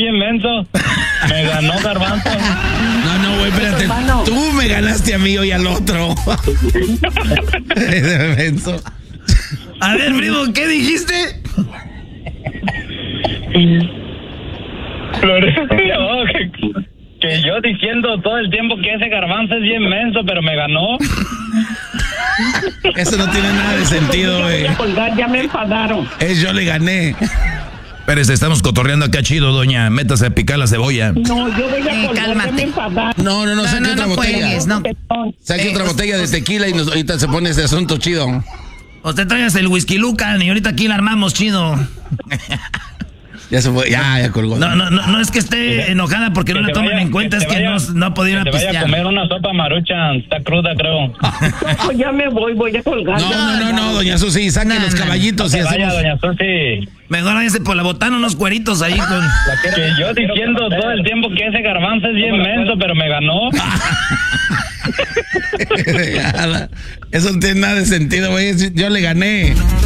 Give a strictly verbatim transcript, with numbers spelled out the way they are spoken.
bien menso. Me ganó Garbanzo. No, no, güey, espérate. Tú me ganaste a mí y al otro. Menso. A ver, primo, ¿qué dijiste? Oh, que, que yo diciendo todo el tiempo que ese Garbanzo es bien menso, pero me ganó. Eso no tiene nada de sentido, güey. Ya me enfadaron. Es yo le gané. Espérese, estamos cotorreando acá chido, doña. Métase a picar la cebolla. No, yo voy a Eh, colgar, cálmate. ya me enfadaron. No, no, no, No, saque no, otra no botella. cuelgues, no. Saque Eh, otra us- botella de tequila y nos, ahorita se pone ese asunto chido. Usted traigas el whisky Lucan y ahorita aquí la armamos chido. Ya se fue, ya, ya colgó. No, no, no, no es que esté enojada porque no Que la se tomen vaya- en cuenta, que es se que vaya- no, no ha podido ir a Que te vaya a pistear. comer una sopa Maruchan. Está cruda, creo. No, ya me voy, voy a colgar. No, ya. no, no, no, doña Susi, saque No, los no, caballitos Que y vaya, hacemos. doña Susi. Mejor váyase por la botana unos cueritos ahí con... Que yo diciendo todo el tiempo que ese Garbanzo es bien menso, pero me ganó. Eso no tiene nada de sentido, güey. Yo le gané.